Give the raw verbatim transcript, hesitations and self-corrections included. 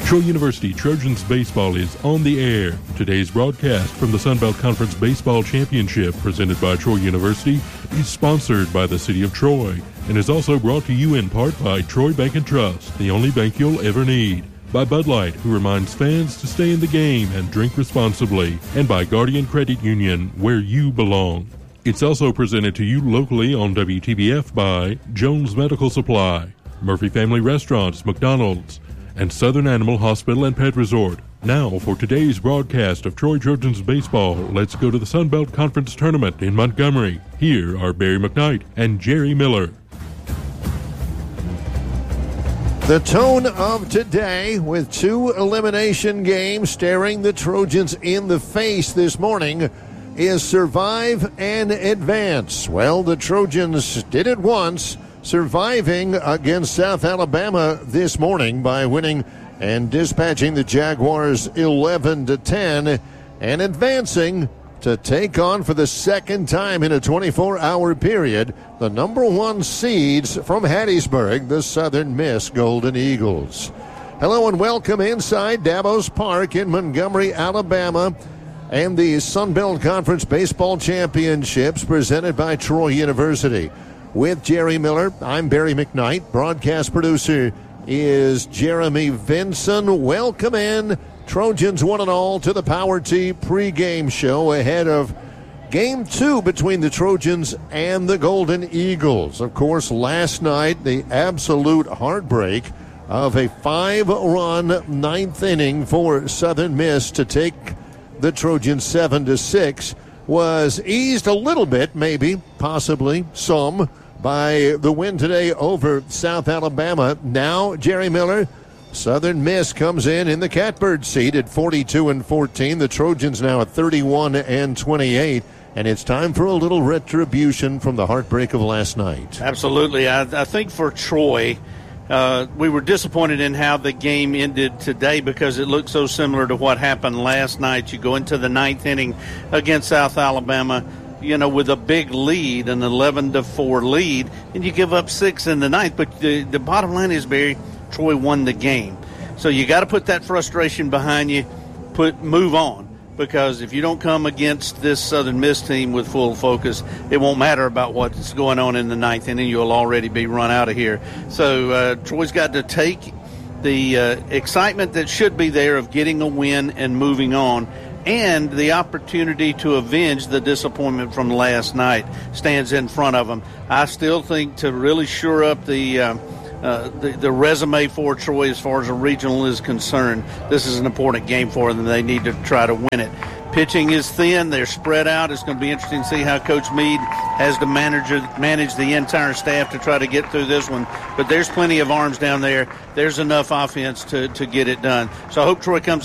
Troy University Trojans Baseball is on the air. Today's broadcast from the Sun Belt Conference Baseball Championship, presented by Troy University, is sponsored by the City of Troy and is also brought to you in part by Troy Bank and Trust, the only bank you'll ever need. By Bud Light, who reminds fans to stay in the game and drink responsibly. And by Guardian Credit Union, where you belong. It's also presented to you locally on W T B F by Jones Medical Supply, Murphy Family Restaurants, McDonald's, and Southern Animal Hospital and Pet Resort. Now, for today's broadcast of Troy Trojans Baseball, let's go to the Sun Belt Conference Tournament in Montgomery. Here are Barry McKnight and Jerry Miller. The tone of today, with two elimination games staring the Trojans in the face this morning, is survive and advance. Well, the Trojans did it once, surviving against South Alabama this morning by winning and dispatching the Jaguars eleven to ten, and advancing to take on for the second time in a twenty-four hour period the number one seeds from Hattiesburg, the Southern Miss Golden Eagles. Hello and welcome inside Davos Park in Montgomery, Alabama, and the Sun Belt Conference Baseball Championships presented by Troy University. With Jerry Miller, I'm Barry McKnight. Broadcast producer is Jeremy Vinson. Welcome in, Trojans one and all, to the Power T pregame show ahead of game two between the Trojans and the Golden Eagles. Of course, last night, the absolute heartbreak of a five-run ninth inning for Southern Miss to take the Trojans seven to six was eased a little bit, maybe, possibly, some, by the win today over South Alabama. Now, Jerry Miller, Southern Miss comes in in the catbird seat at forty-two and fourteen. The Trojans now at thirty-one and twenty-eight. And it's time for a little retribution from the heartbreak of last night. Absolutely. I, I think for Troy, uh, we were disappointed in how the game ended today because it looked so similar to what happened last night. You go into the ninth inning against South Alabama, you know, with a big lead, an eleven to four lead, and you give up six in the ninth. But the, the bottom line is, Barry, Troy won the game. So you got to put that frustration behind you, put move on. Because if you don't come against this Southern Miss team with full focus, it won't matter about what's going on in the ninth inning. You'll already be run out of here. So uh, Troy's got to take the uh, excitement that should be there of getting a win and moving on, and the opportunity to avenge the disappointment from last night stands in front of them. I still think to really shore up the uh, uh, the, the resume for Troy as far as a regional is concerned, this is an important game for them. They need to try to win it. Pitching is thin. They're spread out. It's going to be interesting to see how Coach Meade has to manage, manage the entire staff to try to get through this one. But there's plenty of arms down there. There's enough offense to, to get it done. So I hope Troy comes